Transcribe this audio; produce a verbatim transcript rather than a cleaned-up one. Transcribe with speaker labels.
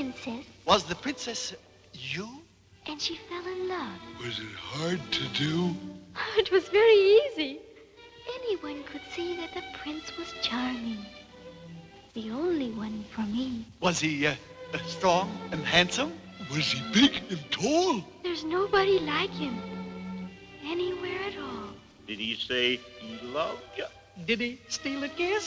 Speaker 1: princess.
Speaker 2: Was the princess you?
Speaker 1: And she fell in love.
Speaker 3: Was it hard to do?
Speaker 1: It was very easy. Anyone could see that the prince was charming. The only one for me.
Speaker 2: Was he uh, strong and handsome?
Speaker 3: Was he big and tall?
Speaker 1: There's nobody like him. Anywhere at all.
Speaker 4: Did he say he loved you?
Speaker 2: Did he steal a kiss?